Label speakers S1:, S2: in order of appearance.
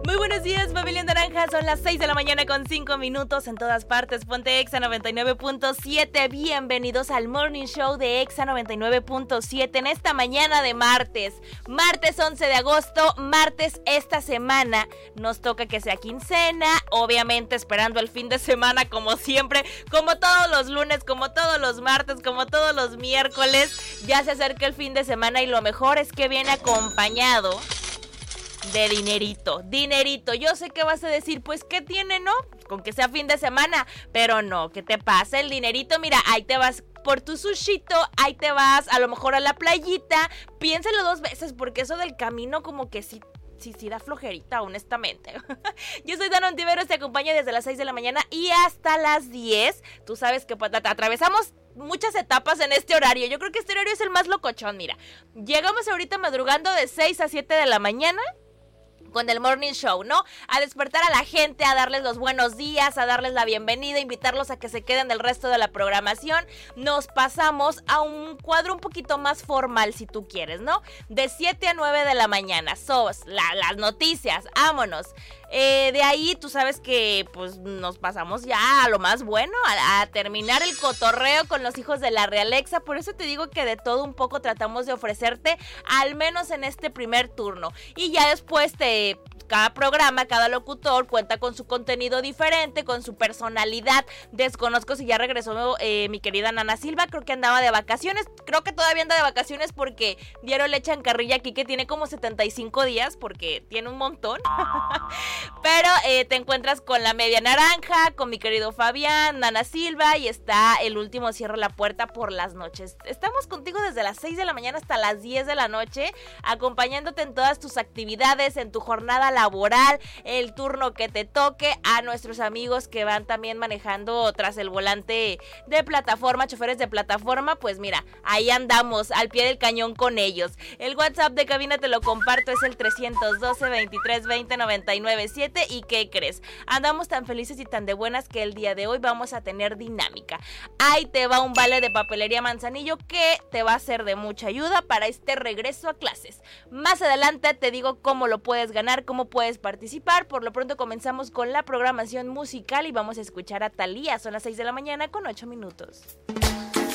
S1: Muy buenos días, familia Naranja. Son las 6 de la mañana con 5 minutos en todas partes. Ponte Exa 99.7. Bienvenidos al Morning Show de Exa 99.7 en esta mañana de martes. Martes 11 de agosto, martes esta semana. Nos toca que sea quincena, obviamente esperando el fin de semana como siempre, como todos los lunes, como todos los martes, como todos los miércoles. Ya se acerca el fin de semana y lo mejor es que viene acompañado de dinerito. Yo sé que vas a decir, pues, ¿qué tiene, no? Con que sea fin de semana, pero no, ¿qué te pasa? El dinerito, mira, ahí te vas por tu sushito, ahí te vas a lo mejor a la playita. Piénsalo 2 veces, porque eso del camino como que sí da flojerita, honestamente. Yo soy Dana Ontiveros, te acompaño desde las 6 de la mañana y hasta las 10. Tú sabes que atravesamos muchas etapas en este horario. Yo creo que este horario es el más locochón, mira. Llegamos ahorita madrugando de 6 a 7 de la mañana con el Morning Show, ¿no? A despertar a la gente, a darles los buenos días, a darles la bienvenida, invitarlos a que se queden del resto de la programación. Nos pasamos a un cuadro un poquito más formal, si tú quieres, ¿no? De 7 a 9 de la mañana. Las noticias, vámonos. De ahí tú sabes que pues nos pasamos ya a lo más bueno, a terminar el cotorreo con los hijos de la Realexa. Por eso te digo que de todo un poco tratamos de ofrecerte, al menos en este primer turno. Y ya después cada programa, cada locutor cuenta con su contenido diferente, con su personalidad. Desconozco si ya regresó mi querida Nana Silva, creo que andaba de vacaciones, creo que todavía anda de vacaciones porque diario le echan carrilla aquí que tiene como 75 días porque tiene un montón. Pero te encuentras con la media naranja, con mi querido Fabián, Nana Silva y está el último Cierra la Puerta por las noches. Estamos contigo desde las 6 de la mañana hasta las 10 de la noche, acompañándote en todas tus actividades, en tu jornada laboral, el turno que te toque, a nuestros amigos que van también manejando tras el volante de plataforma, choferes de plataforma, pues mira, ahí andamos al pie del cañón con ellos. El WhatsApp de cabina te lo comparto, es el 312-23-20-99-7 y ¿qué crees? Andamos tan felices y tan de buenas que el día de hoy vamos a tener dinámica. Ahí te va un vale de papelería Manzanillo que te va a ser de mucha ayuda para este regreso a clases. Más adelante te digo cómo lo puedes ganar, cómo puedes participar. Por lo pronto comenzamos con la programación musical y vamos a escuchar a Thalía. Son las 6 de la mañana con 8 minutos.